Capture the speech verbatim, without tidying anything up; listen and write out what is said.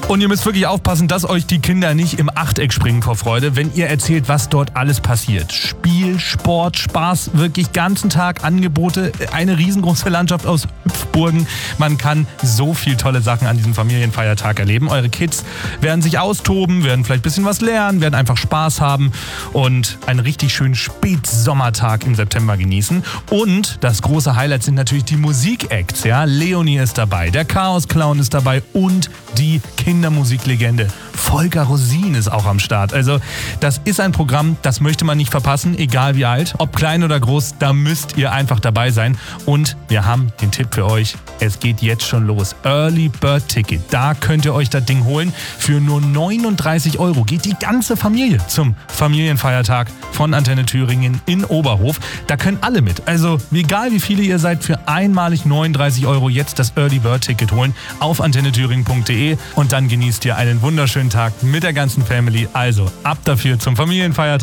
Und ihr müsst wirklich aufpassen, dass euch die Kinder nicht im Achteck springen vor Freude, wenn ihr erzählt, was dort alles passiert. Spiel, Sport, Spaß, wirklich ganzen Tag Angebote, eine riesengroße Landschaft aus Hüpfburgen. Man kann so viel tolle Sachen an diesem Familienfeiertag erleben. Eure Kids werden sich austoben, werden vielleicht ein bisschen was lernen, werden einfach Spaß haben und einen richtig schönen Spätsommertag im September genießen. Und das große Highlight sind natürlich die Musikacts. Ja? Leonie ist dabei, der Chaos Clown ist dabei und die Kindermusiklegende Volker Rosin ist auch am Start. Also das ist ein Programm, das möchte man nicht verpassen, egal wie alt, ob klein oder groß, da müsst ihr einfach dabei sein. Und wir haben den Tipp für euch, es geht jetzt schon los. Early Bird Ticket, da könnt ihr euch das Ding holen. Für nur neununddreißig Euro geht die ganze Familie zum Familienfeiertag von Antenne Thüringen in Oberhof. Da können alle mit. Also egal wie viele ihr seid, für einmalig neununddreißig Euro jetzt das Early Bird Ticket holen auf antenne thüringen punkt de und dann genießt ihr einen wunderschönen Tag mit der ganzen Family. Also ab dafür zum Familienfeiertag.